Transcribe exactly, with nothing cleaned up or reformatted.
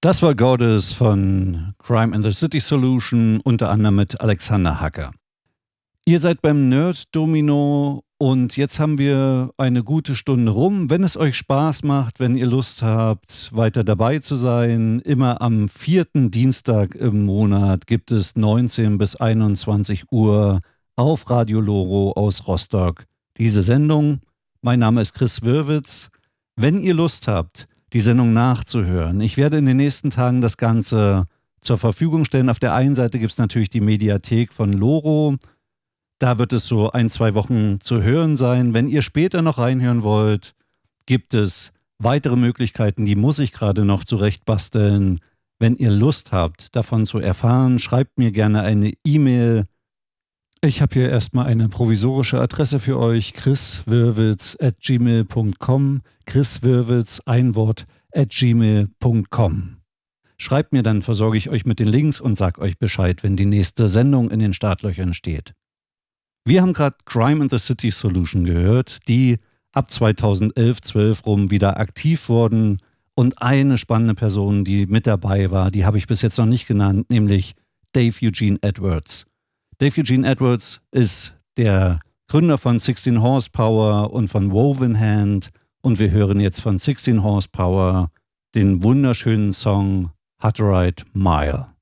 Das war Goddess von Crime in the City Solution, unter anderem mit Alexander Hacker. Ihr seid beim Nerd Domino und jetzt haben wir eine gute Stunde rum. Wenn es euch Spaß macht, wenn ihr Lust habt, weiter dabei zu sein, immer am vierten Dienstag im Monat gibt es neunzehn bis einundzwanzig Uhr auf Radio Loro aus Rostock diese Sendung. Mein Name ist Chris Wirwitz. Wenn ihr Lust habt, die Sendung nachzuhören, ich werde in den nächsten Tagen das Ganze zur Verfügung stellen. Auf der einen Seite gibt es natürlich die Mediathek von Loro. Da wird es so ein, zwei Wochen zu hören sein. Wenn ihr später noch reinhören wollt, gibt es weitere Möglichkeiten, die muss ich gerade noch zurechtbasteln. Wenn ihr Lust habt, davon zu erfahren, schreibt mir gerne eine E-Mail. Ich habe hier erstmal eine provisorische Adresse für euch, chriswirwitz at gmail punkt com, chriswirwitz, ein Wort, at gmail punkt com. Schreibt mir, dann versorge ich euch mit den Links und sag euch Bescheid, wenn die nächste Sendung in den Startlöchern steht. Wir haben gerade Crime in the City Solution gehört, die ab zweitausendelf zwölf rum wieder aktiv wurden, und eine spannende Person, die mit dabei war, die habe ich bis jetzt noch nicht genannt, nämlich Dave Eugene Edwards. Dave Eugene Edwards ist der Gründer von sixteen Horsepower und von Woven Hand, und wir hören jetzt von sixteen Horsepower den wunderschönen Song Hutterite Mile.